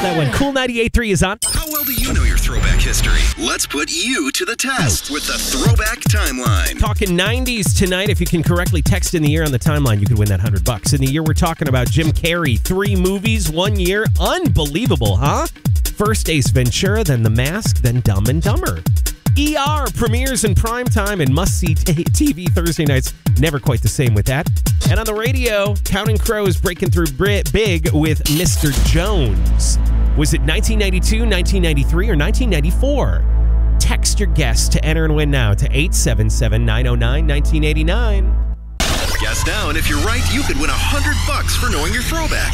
that one. Cool 98.3 is on. How well do you know your throwback history? Let's put you to the test with the Throwback Timeline. Talking 90s tonight. If you can correctly text in the year on the timeline, you could win that $100. In the year we're talking about, Jim Carrey. 3 movies, 1 year. Unbelievable, huh? First Ace Ventura, then The Mask, then Dumb and Dumber. ER premieres in primetime and must-see TV Thursday nights. Never quite the same with that. And on the radio, Counting Crows breaking through big with Mr. Jones. Was it 1992, 1993, or 1994? Text your guess to enter and win now to 877-909-1989. Guess now, and if you're right, you could win $100 for knowing your throwback.